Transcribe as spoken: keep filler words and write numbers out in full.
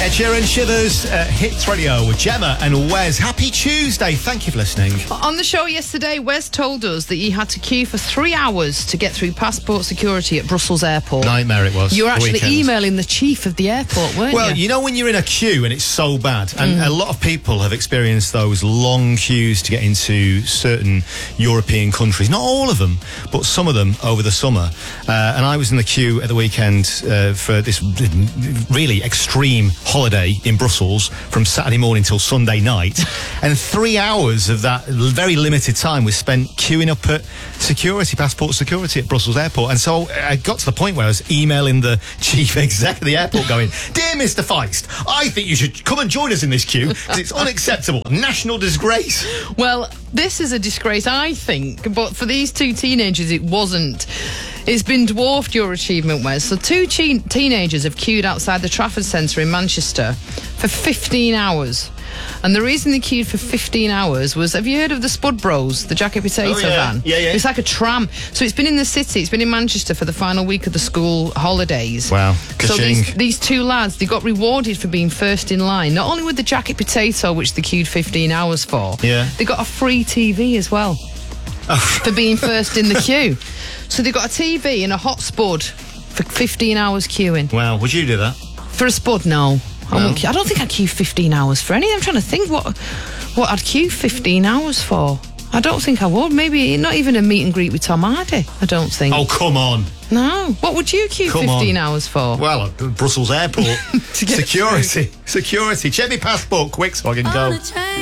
Ed Sheeran, Shivers, uh, Hits Radio with Gemma and Wes. Happy Tuesday. Thank you for listening. On the show yesterday, Wes told us that he had to queue for three hours to get through passport security at Brussels Airport. Nightmare it was. You were actually Weekend. emailing the chief of the airport, weren't well, you? Well, you know when you're in a queue and it's so bad, and Mm. a lot of people have experienced those long queues to get into certain European countries. Not all of them, but some of them over the summer. Uh, and I was in the queue at the weekend uh, for this really extreme holiday in Brussels from Saturday morning till Sunday night. And three hours of that very limited time was spent queuing up at security, passport security at Brussels Airport. And so I got to the point where I was emailing the chief exec of the airport going, "Dear Mister Feist, I think you should come and join us in this queue because it's unacceptable. National disgrace." Well, this is a disgrace, I think, but for these two teenagers, it wasn't. It's been dwarfed, your achievement, Wes. So two che- teenagers have queued outside the Trafford Centre in Manchester for fifteen hours. And the reason they queued for fifteen hours was, have you heard of the Spud Bros, the jacket potato oh, yeah. van? Yeah, yeah. It's like a tram. So it's been in the city, it's been in Manchester for the final week of the school holidays. Wow. So these, Ka-ching. these two lads, they got rewarded for being first in line, not only with the jacket potato, which they queued fifteen hours for, Yeah. they got a free T V as well for being first in the queue. So they got a T V and a hot spud for fifteen hours queuing. Wow, would you do that? For a spud, no. I, No? won't queue. I don't think I'd queue fifteen hours for any. I'm trying to think what what I'd queue fifteen hours for. I don't think I would. Maybe not even a meet and greet with Tom Hardy, I don't think. Oh, come on. No. What would you queue Come fifteen on. hours for? Well, at Brussels Airport. To get Security. Security. Check my passport quick so I can go.